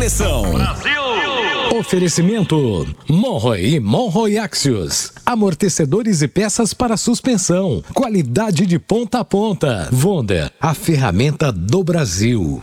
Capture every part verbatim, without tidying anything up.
seleção. Brasil! Oferecimento Monroe e Monroe Axios. Amortecedores e peças para suspensão. Qualidade de ponta a ponta. Wonder, a ferramenta do Brasil.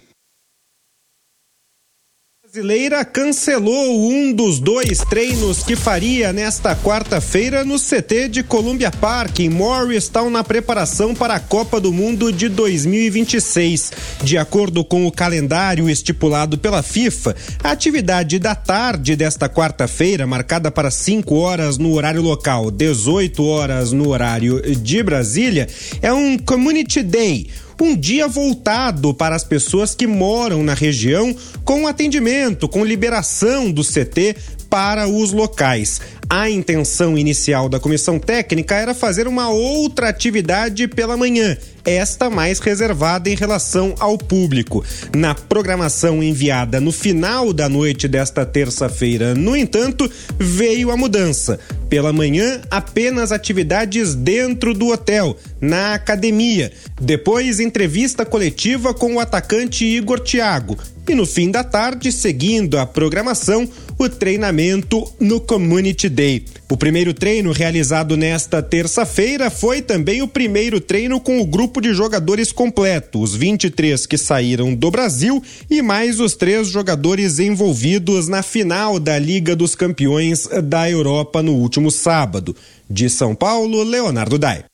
A brasileira cancelou um dos dois treinos que faria nesta quarta-feira no C T de Columbia Park, em Morristown, na preparação para a Copa do Mundo de dois mil e vinte e seis. De acordo com o calendário estipulado pela FIFA, a atividade da tarde desta quarta-feira, marcada para cinco horas no horário local, dezoito horas no horário de Brasília, é um Community Day, um dia voltado para as pessoas que moram na região, com atendimento, com liberação do C T para os locais. A intenção inicial da comissão técnica era fazer uma outra atividade pela manhã, esta mais reservada em relação ao público. Na programação enviada no final da noite desta terça-feira, no entanto, veio a mudança. Pela manhã, apenas atividades dentro do hotel, na academia. Depois, entrevista coletiva com o atacante Igor Thiago. E no fim da tarde, seguindo a programação, o treinamento no Community Day. O primeiro treino realizado nesta terça-feira foi também o primeiro treino com o grupo de jogadores completo, os vinte e três que saíram do Brasil e mais os três jogadores envolvidos na final da Liga dos Campeões da Europa no último sábado. De São Paulo, Leonardo Dai.